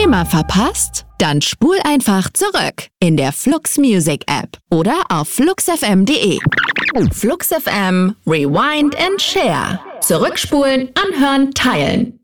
Thema verpasst? Dann spul einfach zurück in der Flux Music App oder auf fluxfm.de. Flux FM, Rewind and Share. Zurückspulen, anhören, teilen.